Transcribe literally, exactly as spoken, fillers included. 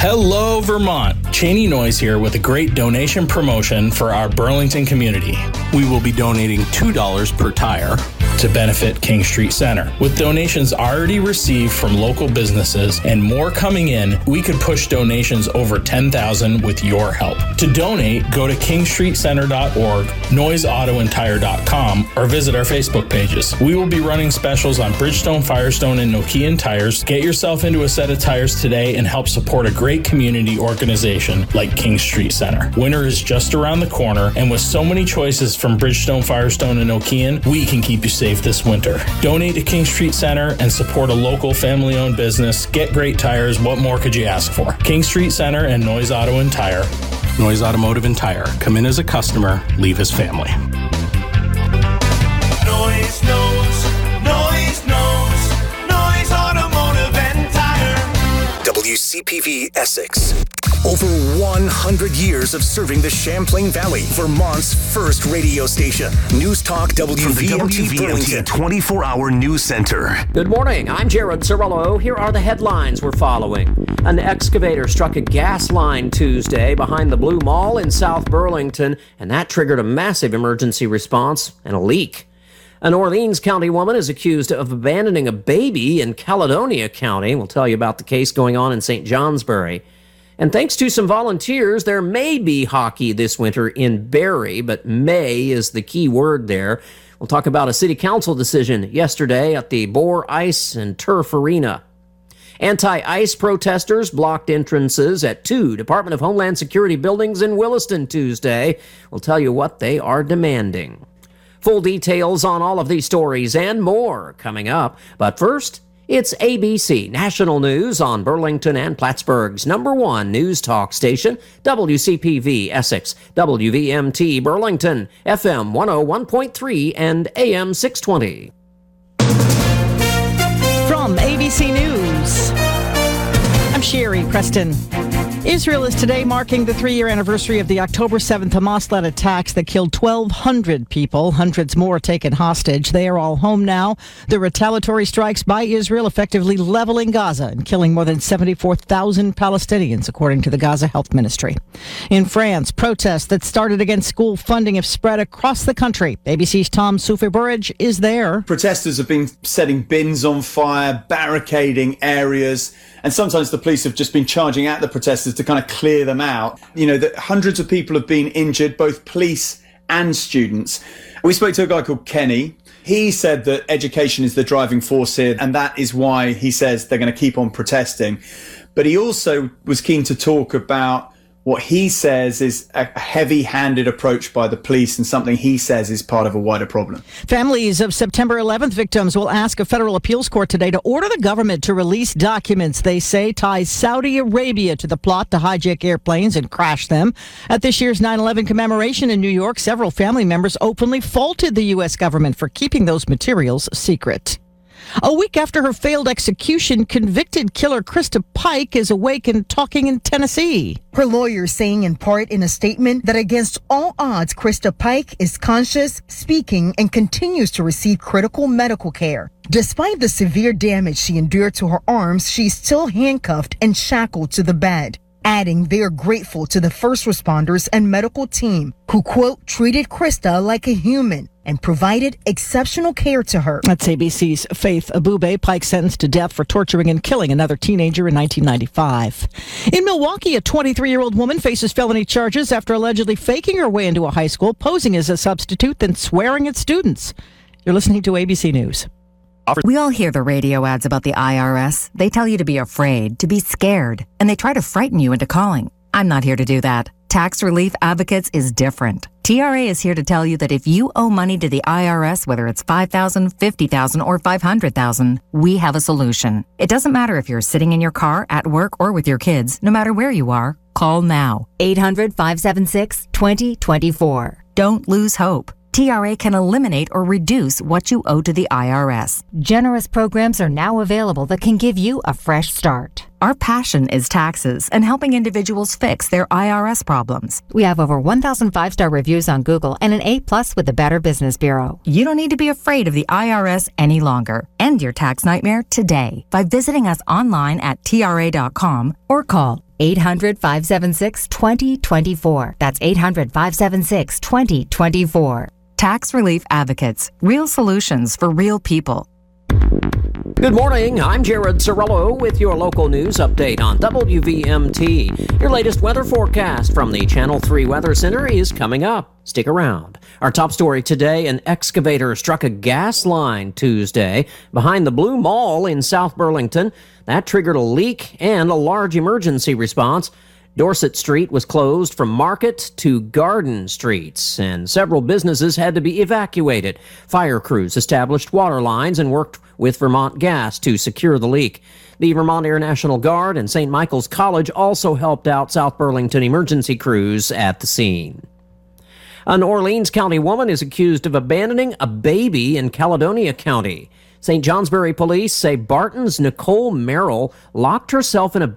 Hello, Vermont. Cheney Noise here with a great donation promotion for our Burlington community. We will be donating two dollars per tire to benefit King Street Center. With donations already received from local businesses and more coming in, we could push donations over ten thousand with your help. To donate, go to king street center dot org, noise auto and tire dot com, or visit our Facebook pages. We will be running specials on Bridgestone, Firestone, and Nokian tires. Get yourself into a set of tires today and help support a great community organization like King Street Center. Winter is just around the corner, and with so many choices from Bridgestone, Firestone, and Nokian, we can keep you safe this winter. Donate to King Street Center and support a local family-owned business. Get great tires. What more could you ask for? King Street Center and Noise Auto and Tire. Noise Automotive and Tire. Come in as a customer, leave as family. Noise knows, noise knows, Noise Automotive and Tire. W C P V Essex. Over one hundred years of serving the Champlain Valley, Vermont's first radio station. News Talk W V M T Burlington. twenty-four hour News Center. Good morning. I'm Jared Cirillo. Here are the headlines we're following. An excavator struck a gas line Tuesday behind the Blue Mall in South Burlington, and that triggered a massive emergency response and a leak. An Orleans County woman is accused of abandoning a baby in Caledonia County. We'll tell you about the case going on in Saint Johnsbury. And thanks to some volunteers, there may be hockey this winter in Barrie, but may is the key word there. We'll talk about a city council decision yesterday at the Boar Ice and Turf Arena. Anti-ice protesters blocked entrances at two Department of Homeland Security buildings in Williston Tuesday. We'll tell you what they are demanding. Full details on all of these stories and more coming up. But first, it's A B C National News on Burlington and Plattsburgh's number one news talk station, W C P V Essex, W V M T Burlington, F M one oh one point three and A M six twenty. From A B C News, I'm Sherry Preston. Israel is today marking the three-year anniversary of the October seventh Hamas-led attacks that killed twelve hundred people, hundreds more taken hostage. They are all home now. The retaliatory strikes by Israel effectively leveling Gaza and killing more than seventy-four thousand Palestinians, according to the Gaza Health Ministry. In France, protests that started against school funding have spread across the country. A B C's Tom Soufer-Burridge is there. Protesters have been setting bins on fire, barricading areas, and sometimes the police have just been charging at the protesters to kind of clear them out. You know, that hundreds of people have been injured, both police and students. We spoke to a guy called Kenny. He said that education is the driving force here, and that is why he says they're going to keep on protesting. But he also was keen to talk about what he says is a heavy-handed approach by the police and something he says is part of a wider problem. Families of September eleventh victims will ask a federal appeals court today to order the government to release documents they say ties Saudi Arabia to the plot to hijack airplanes and crash them. At this year's nine eleven commemoration in New York, several family members openly faulted the U S government for keeping those materials secret. A week after her failed execution, convicted killer Krista Pike is awake and talking in Tennessee. Her lawyer saying in part in a statement that against all odds, Krista Pike is conscious, speaking, and continues to receive critical medical care. Despite the severe damage she endured to her arms, she's still handcuffed and shackled to the bed. Adding they're grateful to the first responders and medical team who, quote, treated Krista like a human and provided exceptional care to her. That's A B C's Faith Abube. Pike sentenced to death for torturing and killing another teenager in nineteen ninety-five. In Milwaukee, a twenty-three-year-old woman faces felony charges after allegedly faking her way into a high school, posing as a substitute, then swearing at students. You're listening to A B C News. We all hear the radio ads about the I R S. They tell you to be afraid, to be scared, and they try to frighten you into calling. I'm not here to do that. Tax Relief Advocates is different. T R A is here to tell you that if you owe money to the I R S, whether it's five thousand dollars, fifty thousand dollars, or five hundred thousand dollars, we have a solution. It doesn't matter if you're sitting in your car, at work, or with your kids. No matter where you are, call now. eight hundred, five seven six, two zero two four. Don't lose hope. T R A can eliminate or reduce what you owe to the I R S. Generous programs are now available that can give you a fresh start. Our passion is taxes and helping individuals fix their I R S problems. We have over one thousand five-star reviews on Google and an A plus with the Better Business Bureau. You don't need to be afraid of the I R S any longer. End your tax nightmare today by visiting us online at T R A dot com or call eight hundred, five seven six, two zero two four. That's eight hundred, five seven six, two zero two four. Tax Relief Advocates. Real solutions for real people. Good morning, I'm Jared Cirillo with your local news update on W V M T. Your latest weather forecast from the Channel three Weather Center is coming up. Stick around. Our top story today, an excavator struck a gas line Tuesday behind the Blue Mall in South Burlington. That triggered a leak and a large emergency response. Dorset Street was closed from Market to Garden Streets, and several businesses had to be evacuated. Fire crews established water lines and worked with Vermont Gas to secure the leak. The Vermont Air National Guard and Saint Michael's College also helped out South Burlington emergency crews at the scene. An Orleans County woman is accused of abandoning a baby in Caledonia County. Saint Johnsbury police say Barton's Nicole Merrill locked herself in a